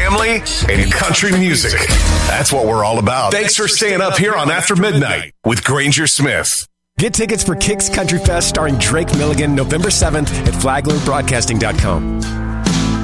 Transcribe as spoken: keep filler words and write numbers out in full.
family, and country music. That's what we're all about. Thanks for staying up here on After Midnight with Granger Smith. Get tickets for Kicks Country Fest starring Drake Milligan November seventh at flagler broadcasting dot com.